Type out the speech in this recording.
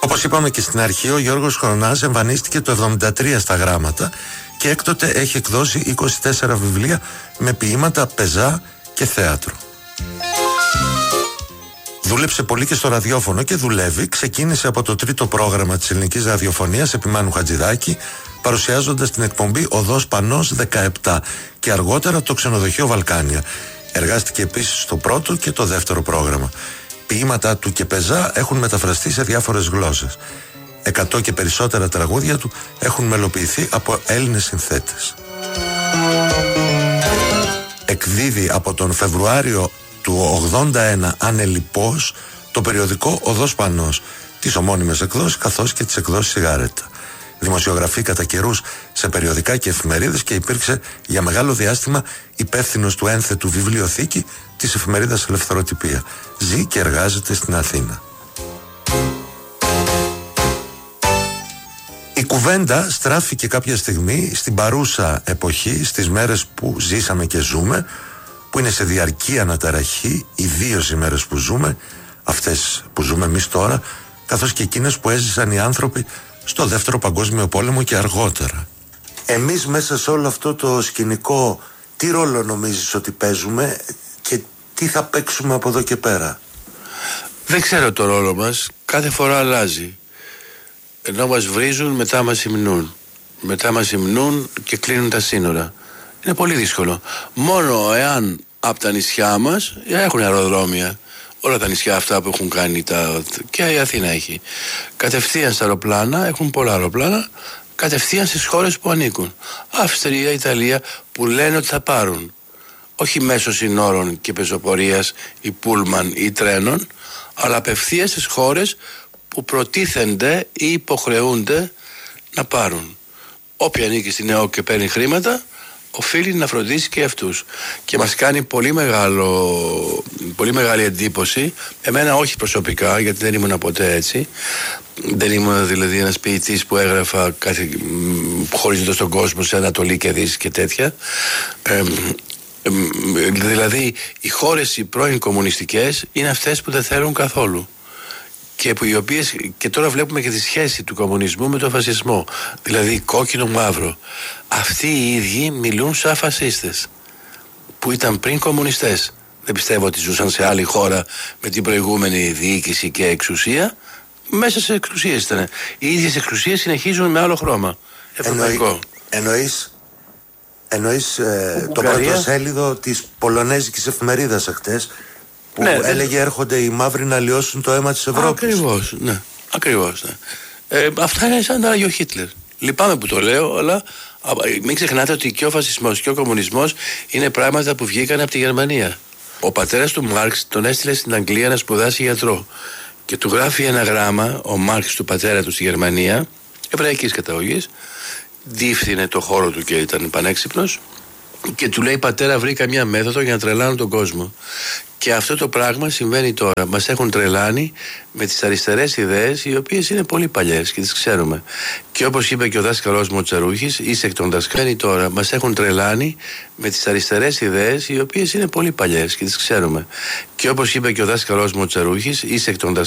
Όπως είπαμε και στην αρχή, ο Γιώργος Χρονάς εμφανίστηκε το 1973 στα Γράμματα και έκτοτε έχει εκδώσει 24 βιβλία με ποίηματα, πεζά και θέατρο. Δούλεψε πολύ και στο ραδιόφωνο και δουλεύει. Ξεκίνησε από το τρίτο πρόγραμμα της ελληνικής ραδιοφωνίας επί Μάνου Χατζηδάκη, παρουσιάζοντας την εκπομπή Οδός Πανός 17 και αργότερα το ξενοδοχείο Βαλκάνια. Εργάστηκε επίσης στο πρώτο και το δεύτερο πρόγραμμα. Ποίηματά του και πεζά έχουν μεταφραστεί σε διάφορες γλώσσες. 100 και περισσότερα τραγούδια του έχουν μελοποιηθεί από Έλληνες συνθέτες. Εκδίδει από τον Φεβρουάριο του 81 ανελιπώς το περιοδικό Οδός Πανός, τις ομώνυμες εκδόσεις καθώς και τις εκδόσεις Σιγάρετα. Δημοσιογραφεί κατά καιρούς σε περιοδικά και εφημερίδες και υπήρξε για μεγάλο διάστημα υπεύθυνος του ένθετου βιβλιοθήκη της εφημερίδας Ελευθεροτυπία. Ζει και εργάζεται στην Αθήνα. Η κουβέντα στράφηκε κάποια στιγμή στην παρούσα εποχή, στις μέρες που ζήσαμε και ζούμε, που είναι σε διαρκή αναταραχή, ιδίως οι μέρες που ζούμε, αυτές που ζούμε εμείς τώρα, καθώς και εκείνες που έζησαν οι άνθρωποι στο Δεύτερο Παγκόσμιο Πόλεμο και αργότερα. Εμείς μέσα σε όλο αυτό το σκηνικό, τι ρόλο νομίζεις ότι παίζουμε και τι θα παίξουμε από εδώ και πέρα? Δεν ξέρω το ρόλο μας, κάθε φορά αλλάζει. Ενώ μας βρίζουν, μετά μας υμνούν. Μετά μας υμνούν και κλείνουν τα σύνορα. Είναι πολύ δύσκολο. Μόνο εάν από τα νησιά μας έχουν αεροδρόμια. Όλα τα νησιά αυτά που έχουν κάνει και η Αθήνα έχει. Κατευθείαν στα αεροπλάνα, έχουν πολλά αεροπλάνα, κατευθείαν στις χώρες που ανήκουν. Αυστρία, Ιταλία, που λένε ότι θα πάρουν. Όχι μέσω συνόρων και πεζοπορίας ή πούλμαν ή τρένων, αλλά απευθείας στις χώρες που προτίθενται ή υποχρεούνται να πάρουν. Όποια ανήκει στην ΕΟΚ και παίρνει χρήματα, οφείλει να φροντίσει και αυτούς. Και μας κάνει πολύ μεγάλη εντύπωση. Εμένα όχι προσωπικά, γιατί δεν ήμουν ποτέ έτσι. Δεν ήμουν δηλαδή ένας ποιητής που έγραφα χωρίζοντας τον κόσμο σε Ανατολή και Δύση και τέτοια. Δηλαδή οι χώρες οι πρώην κομμουνιστικές είναι αυτές που δεν θέλουν καθόλου. Και οι οποίες και τώρα βλέπουμε και τη σχέση του κομμουνισμού με τον φασισμό. Δηλαδή κόκκινο-μαύρο. Αυτοί οι ίδιοι μιλούν σαν φασίστες που ήταν πριν κομμουνιστές. Δεν πιστεύω ότι ζούσαν σε άλλη χώρα με την προηγούμενη διοίκηση και εξουσία. Μέσα σε εξουσίες ήταν. Οι ίδιες εξουσίες συνεχίζουν με άλλο χρώμα. Ευρωπαϊκό. Εννοείς το πρωτοσέλιδο της πολωνέζικης εφημερίδας εχθές που έλεγε έρχονται οι μαύροι να λιώσουν το αίμα της Ευρώπης. Ακριβώς, ναι. Αυτά είναι σαν τα ο Χίτλερ. Λυπάμαι που το λέω, αλλά μην ξεχνάτε ότι και ο φασισμός και ο κομμουνισμός είναι πράγματα που βγήκαν από τη Γερμανία. Ο πατέρας του Μάρξ τον έστειλε στην Αγγλία να σπουδάσει γιατρό και του γράφει ένα γράμμα, ο Μάρξ του πατέρα του στη Γερμανία, εβραϊκής καταγωγής, διεύθυνε το χώρο του και ήταν πανέξυπνος και του λέει: πατέρα, βρήκα μια μέθοδο για να τρελάνω τον κόσμο. Και αυτό το πράγμα συμβαίνει τώρα. Μας έχουν τρελάνει με τις αριστερές ιδέες, οι οποίες είναι πολύ παλιές και τις ξέρουμε. Και όπως είπε και ο δάσκαλός μου ο Τσαρούχης, είσαι εκ των δασκάλων τώρα. Μας έχουν τρελάνει με τις αριστερές ιδέες, οι οποίες είναι πολύ παλιές και τις ξέρουμε. Και όπως είπε και ο δάσκαλός μου ο Τσαρούχης, είσαι εκ των